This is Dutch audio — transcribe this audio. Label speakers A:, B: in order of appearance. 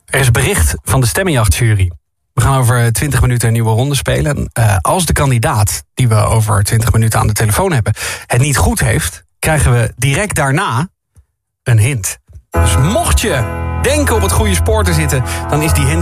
A: Er is bericht van de stemmenjachtjury. We gaan over 20 minuten een nieuwe ronde spelen. Als de kandidaat die we over 20 minuten aan de telefoon hebben het niet goed heeft, krijgen we direct daarna een hint. Dus mocht je denken op het goede spoor te zitten, dan is die hint